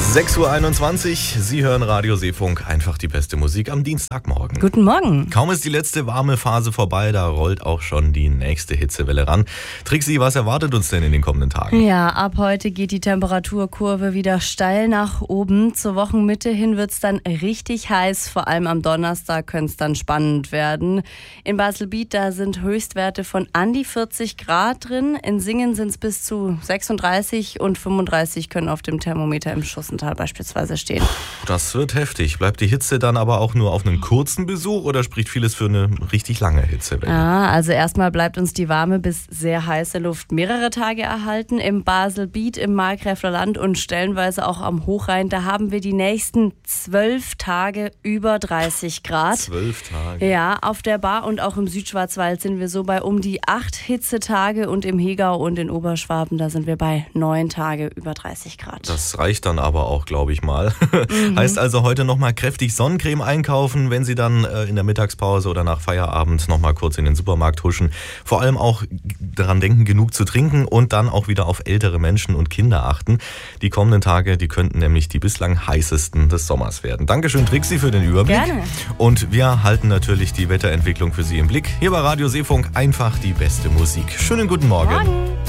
6:21 Uhr, Sie hören Radio Seefunk, einfach die beste Musik am Dienstagmorgen. Guten Morgen. Kaum ist die letzte warme Phase vorbei, da rollt auch schon die nächste Hitzewelle ran. Trixi, was erwartet uns denn in den kommenden Tagen? Ja, ab heute geht die Temperaturkurve wieder steil nach oben. Zur Wochenmitte hin wird es dann richtig heiß, vor allem am Donnerstag könnte es dann spannend werden. In Baselbiet, da sind Höchstwerte von an die 40 Grad drin. In Singen sind es bis zu 36 und 35 können auf dem Thermometer im Schussental beispielsweise stehen. Das wird heftig. Bleibt die Hitze dann aber auch nur auf einen kurzen Besuch oder spricht vieles für eine richtig lange Hitzewelle? Ja, also erstmal bleibt uns die warme bis sehr heiße Luft mehrere Tage erhalten. Im Baselbiet, im Markgräfler Land und stellenweise auch am Hochrhein, da haben wir die nächsten 12 Tage über 30 Grad. 12 Tage? Ja, auf der Bar und auch im Südschwarzwald sind wir so bei um die 8 Hitzetage und im Hegau und in Oberschwaben, da sind wir bei 9 Tage über 30 Grad. Das reicht dann aber auch, glaube ich mal. Heißt also heute nochmal kräftig Sonnencreme einkaufen, wenn Sie dann in der Mittagspause oder nach Feierabend nochmal kurz in den Supermarkt huschen. Vor allem auch daran denken, genug zu trinken und dann auch wieder auf ältere Menschen und Kinder achten. Die kommenden Tage, die könnten nämlich die bislang heißesten des Sommers werden. Dankeschön, Trixi, für den Überblick. Gerne. Und wir halten natürlich die Wetterentwicklung für Sie im Blick. Hier bei Radio Seefunk einfach die beste Musik. Schönen guten Morgen. Morgen.